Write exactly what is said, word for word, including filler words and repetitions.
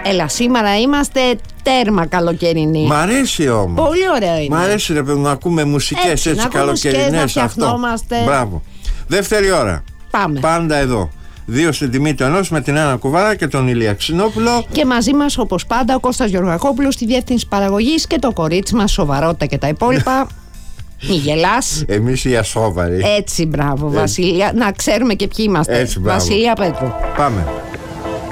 Έλα, σήμερα είμαστε τέρμα καλοκαιρινοί. Μ' αρέσει όμως. Πολύ ωραίο είναι. Μ' αρέσει ρε παιδί να ακούμε μουσικές έτσι, έτσι καλοκαιρινές. Να φτιαχνόμαστε. Μπράβο. Δεύτερη ώρα. Πάμε. Πάντα εδώ. Δύο στην τιμή του ενός με την Άννα Κουβάρα και τον Ηλία Ξινόπουλο. Και μαζί μας όπως πάντα ο Κώστας Γεωργακόπουλος στη διεύθυνση παραγωγής και το κορίτσι μας, σοβαρότητα και τα υπόλοιπα. Μη γελάς. Εμείς οι ασόβαροι. Έτσι, μπράβο, Βασίλεια. Να ξέρουμε και ποιοι είμαστε. Έτσι, μπράβο. Βασίλεια Πέτρου. Πάμε.